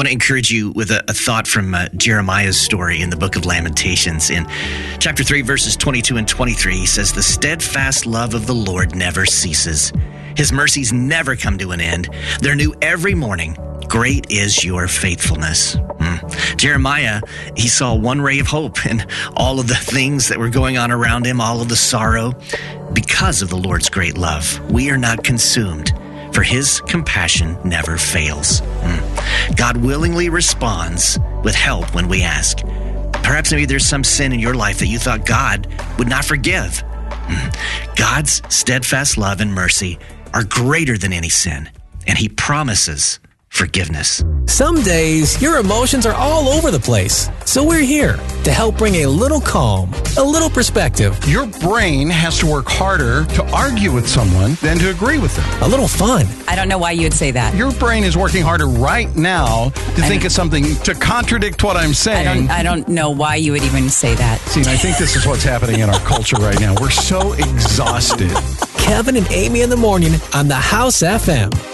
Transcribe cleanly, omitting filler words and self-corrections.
want to encourage you with a thought from Jeremiah's story in the book of Lamentations. In chapter 3, verses 22 and 23, he says, "The steadfast love of the Lord never ceases. His mercies never come to an end. They're new every morning. Great is your faithfulness." Jeremiah, he saw one ray of hope in all of the things that were going on around him, all of the sorrow. Because of the Lord's great love, we are not consumed, for his compassion never fails. God willingly responds with help when we ask. Perhaps maybe there's some sin in your life that you thought God would not forgive. God's steadfast love and mercy are greater than any sin, and he promises forgiveness. Some days, your emotions are all over the place. So we're here to help bring a little calm, a little perspective, Your brain has to work harder to argue with someone than to agree with them. a little fun. I don't know why you would say that. Your brain is working harder right now to think of something to contradict what I'm saying. I don't know why you would even say that. See, and I think this is what's happening in our culture right now. We're so exhausted. Kevin and Amy in the morning on the House FM.